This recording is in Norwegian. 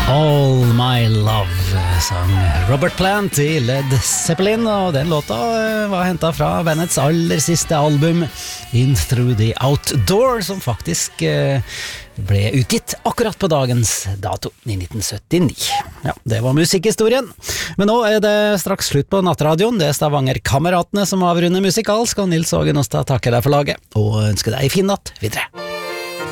All My Love sang Robert Plant i Led Zeppelin, og den låta var hentet fra bandets aller siste album In Through the Outdoor, som faktisk ble utgitt akkurat på dagens dato i 1979. Ja, det var musikkhistorien. Men nå er det straks slutt på nattradioen. Det er Stavanger-kameratene som avrunder musikalsk, og Nils Ågen Åstad takker deg for laget og ønsker deg en fin natt videre.